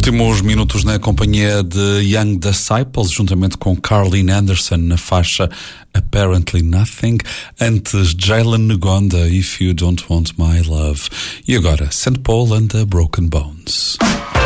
Últimos minutos na companhia de Young Disciples, juntamente com Carleen Anderson na faixa Apparently Nothing. Antes, Jalen Ngonda, If You Don't Want My Love. E agora, St. Paul and the Broken Bones.